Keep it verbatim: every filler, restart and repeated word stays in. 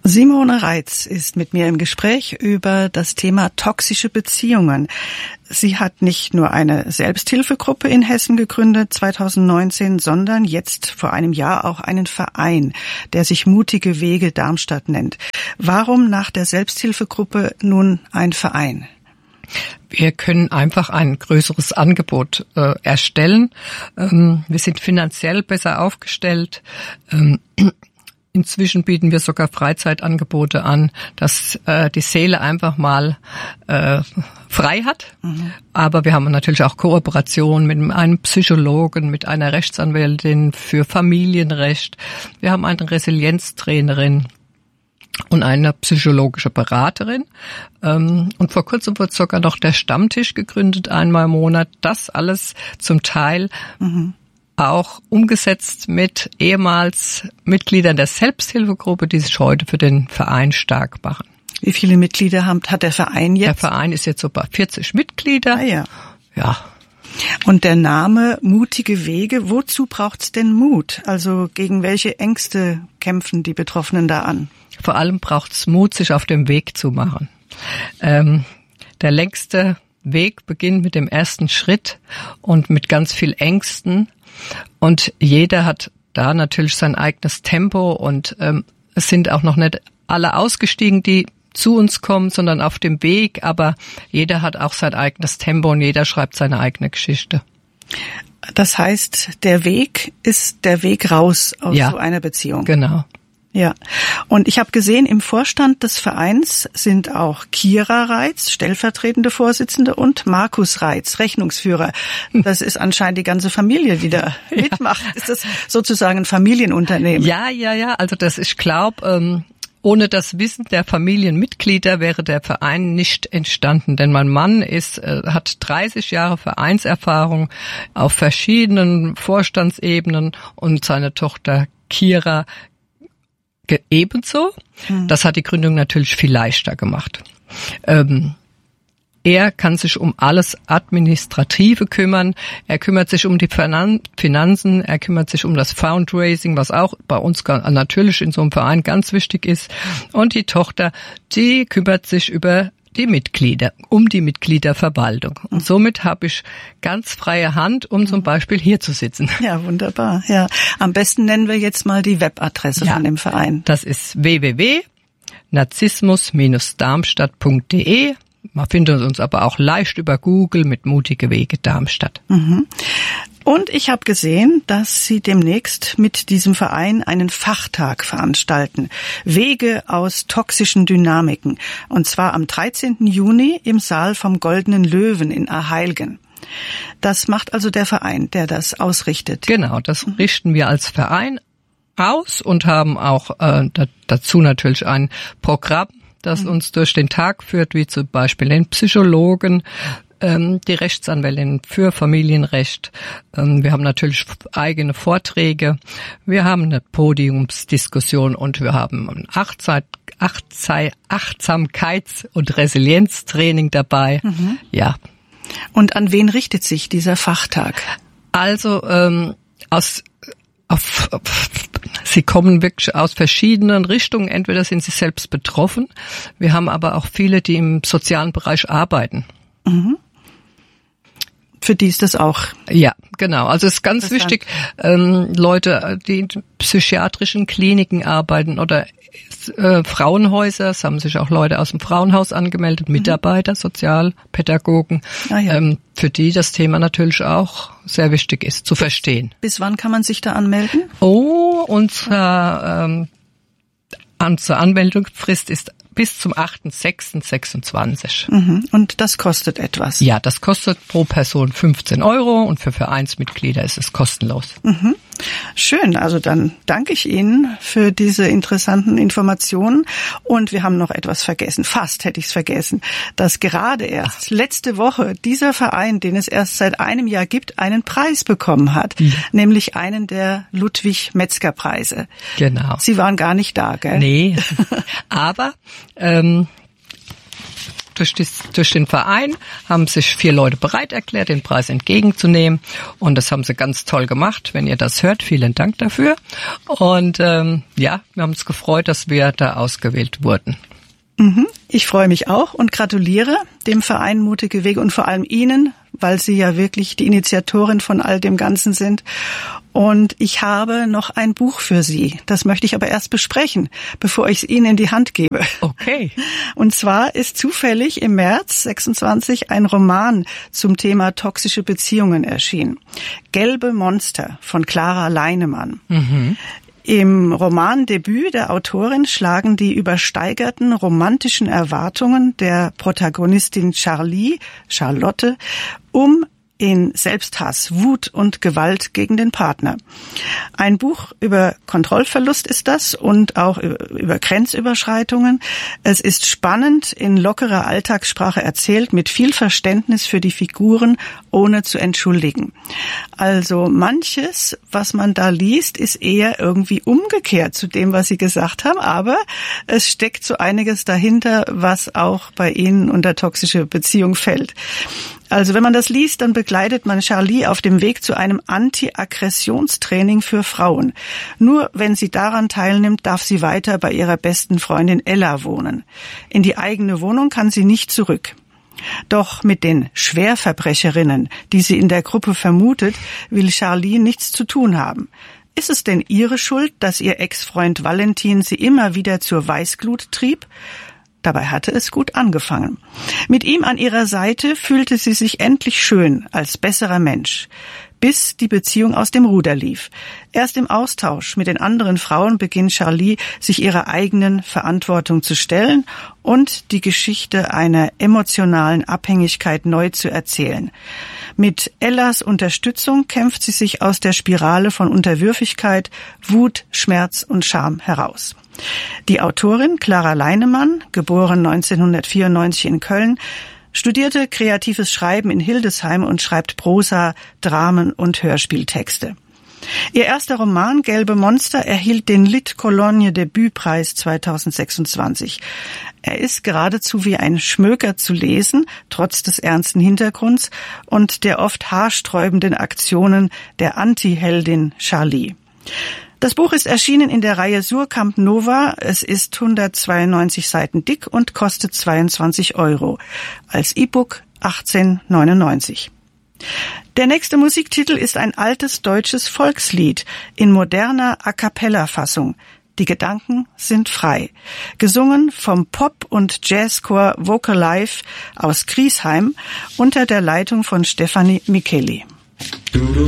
Simone Reitz ist mit mir im Gespräch über das Thema toxische Beziehungen. Sie hat nicht nur eine Selbsthilfegruppe in Hessen gegründet zweitausendneunzehn, sondern jetzt vor einem Jahr auch einen Verein, der sich Mutige Wege Darmstadt nennt. Warum nach der Selbsthilfegruppe nun ein Verein? Wir können einfach ein größeres Angebot äh, erstellen. Ähm, wir sind finanziell besser aufgestellt. Ähm, Inzwischen bieten wir sogar Freizeitangebote an, dass äh, die Seele einfach mal äh, frei hat. Mhm. Aber wir haben natürlich auch Kooperation mit einem Psychologen, mit einer Rechtsanwältin für Familienrecht. Wir haben eine Resilienztrainerin und eine psychologische Beraterin. Ähm, und vor kurzem wurde sogar noch der Stammtisch gegründet, einmal im Monat. Das alles zum Teil mhm. auch umgesetzt mit ehemals Mitgliedern der Selbsthilfegruppe, die sich heute für den Verein stark machen. Wie viele Mitglieder hat der Verein jetzt? Der Verein ist jetzt so bei vierzig Mitglieder. Ah, ja. Ja. Und der Name Mutige Wege, wozu braucht's denn Mut? Also gegen welche Ängste kämpfen die Betroffenen da an? Vor allem braucht's Mut, sich auf den Weg zu machen. Ähm, der längste Weg beginnt mit dem ersten Schritt und mit ganz viel Ängsten. Und jeder hat da natürlich sein eigenes Tempo und ähm, es sind auch noch nicht alle ausgestiegen, die zu uns kommen, sondern auf dem Weg. Aber jeder hat auch sein eigenes Tempo und jeder schreibt seine eigene Geschichte. Das heißt, der Weg ist der Weg raus aus ja, so einer Beziehung. Genau. Ja, und ich habe gesehen, im Vorstand des Vereins sind auch Kira Reitz, stellvertretende Vorsitzende, und Markus Reitz, Rechnungsführer. Das ist anscheinend die ganze Familie, die da ja. mitmacht. Ist das sozusagen ein Familienunternehmen? Ja, ja, ja. Also das, ich glaube, ähm, ohne das Wissen der Familienmitglieder wäre der Verein nicht entstanden. Denn mein Mann ist, äh, hat dreißig Jahre Vereinserfahrung auf verschiedenen Vorstandsebenen und seine Tochter Kira ebenso. Das hat die Gründung natürlich viel leichter gemacht. Ähm, er kann sich um alles Administrative kümmern. Er kümmert sich um die Finanzen. Er kümmert sich um das Fundraising, was auch bei uns natürlich in so einem Verein ganz wichtig ist. Und die Tochter, die kümmert sich über die Mitglieder, um die Mitgliederverwaltung. Und somit habe ich ganz freie Hand, um zum Beispiel hier zu sitzen. Ja, wunderbar. Ja, am besten nennen wir jetzt mal die Webadresse ja, von dem Verein. Das ist w w w punkt narzissmus Bindestrich darmstadt punkt d e. Man findet uns aber auch leicht über Google mit Mutige Wege Darmstadt. Mhm. Und ich habe gesehen, dass Sie demnächst mit diesem Verein einen Fachtag veranstalten. Wege aus toxischen Dynamiken. Und zwar am dreizehnten Juni im Saal vom Goldenen Löwen in Aheilgen. Das macht also der Verein, der das ausrichtet. Genau, das richten wir als Verein aus und haben auch äh, dazu natürlich ein Programm, das uns durch den Tag führt, wie zum Beispiel den Psychologen, die Rechtsanwältin für Familienrecht. Wir haben natürlich eigene Vorträge. Wir haben eine Podiumsdiskussion und wir haben ein Achtsamkeits- und Resilienztraining dabei. Mhm. Ja. Und an wen richtet sich dieser Fachtag? Also ähm, aus Auf, auf, sie kommen wirklich aus verschiedenen Richtungen. Entweder sind sie selbst betroffen. Wir haben aber auch viele, die im sozialen Bereich arbeiten. Mhm. Für die ist das auch. Ja, genau. Also es ist ganz wichtig, ähm, Leute, die in psychiatrischen Kliniken arbeiten oder äh, Frauenhäuser. Es haben sich auch Leute aus dem Frauenhaus angemeldet, Mitarbeiter, mhm. Sozialpädagogen, ah, ja. ähm, für die das Thema natürlich auch sehr wichtig ist, zu verstehen. Bis wann kann man sich da anmelden? Oh, unsere, ähm, unsere Anmeldungsfrist ist bis zum achten sechsten sechsundzwanzig. Mhm. Und das kostet etwas? Ja, das kostet pro Person fünfzehn Euro und für Vereinsmitglieder ist es kostenlos. Mhm. Schön, also dann danke ich Ihnen für diese interessanten Informationen. Und wir haben noch etwas vergessen, fast hätte ich es vergessen, dass gerade erst letzte Woche dieser Verein, den es erst seit einem Jahr gibt, einen Preis bekommen hat, ja. nämlich einen der Ludwig-Metzger-Preise. Genau. Sie waren gar nicht da, gell? Nee, aber ähm, durch, die, durch den Verein haben sich vier Leute bereit erklärt, den Preis entgegenzunehmen. Und das haben sie ganz toll gemacht. Wenn ihr das hört, vielen Dank dafür. Und ähm, ja, wir haben uns gefreut, dass wir da ausgewählt wurden. Ich freue mich auch und gratuliere dem Verein Mutige Wege und vor allem Ihnen, weil Sie ja wirklich die Initiatorin von all dem Ganzen sind. Und ich habe noch ein Buch für Sie. Das möchte ich aber erst besprechen, bevor ich es Ihnen in die Hand gebe. Okay. Und zwar ist zufällig im März sechsundzwanzig ein Roman zum Thema toxische Beziehungen erschienen. Gelbe Monster von Clara Leinemann. Mhm. Im Romandebüt der Autorin schlagen die übersteigerten romantischen Erwartungen der Protagonistin Charlie, Charlotte, um in Selbsthass, Wut und Gewalt gegen den Partner. Ein Buch über Kontrollverlust ist das und auch über Grenzüberschreitungen. Es ist spannend, in lockerer Alltagssprache erzählt, mit viel Verständnis für die Figuren, ohne zu entschuldigen. Also manches, was man da liest, ist eher irgendwie umgekehrt zu dem, was Sie gesagt haben, aber es steckt so einiges dahinter, was auch bei Ihnen unter toxische Beziehung fällt. Also wenn man das liest, dann begleitet man Charlie auf dem Weg zu einem Anti-Aggressionstraining für Frauen. Nur wenn sie daran teilnimmt, darf sie weiter bei ihrer besten Freundin Ella wohnen. In die eigene Wohnung kann sie nicht zurück. Doch mit den Schwerverbrecherinnen, die sie in der Gruppe vermutet, will Charlie nichts zu tun haben. Ist es denn ihre Schuld, dass ihr Ex-Freund Valentin sie immer wieder zur Weißglut trieb? Dabei hatte es gut angefangen. Mit ihm an ihrer Seite fühlte sie sich endlich schön als besserer Mensch, bis die Beziehung aus dem Ruder lief. Erst im Austausch mit den anderen Frauen beginnt Charlie, sich ihrer eigenen Verantwortung zu stellen und die Geschichte einer emotionalen Abhängigkeit neu zu erzählen. Mit Ellas Unterstützung kämpft sie sich aus der Spirale von Unterwürfigkeit, Wut, Schmerz und Scham heraus. Die Autorin Clara Leinemann, geboren neunzehnhundertvierundneunzig in Köln, studierte kreatives Schreiben in Hildesheim und schreibt Prosa, Dramen und Hörspieltexte. Ihr erster Roman Gelbe Monster erhielt den Lit Cologne Debütpreis zweitausendsechsundzwanzig. Er ist geradezu wie ein Schmöker zu lesen, trotz des ernsten Hintergrunds und der oft haarsträubenden Aktionen der Anti-Heldin Charlie. Das Buch ist erschienen in der Reihe Suhrkamp Nova. Es ist hundertzweiundneunzig Seiten dick und kostet zweiundzwanzig Euro. Als E-Book achtzehn neunundneunzig. Der nächste Musiktitel ist ein altes deutsches Volkslied in moderner A-Cappella-Fassung. Die Gedanken sind frei. Gesungen vom Pop- und Jazzchor Vocal Life aus Griesheim unter der Leitung von Stefanie Micheli. Du, du.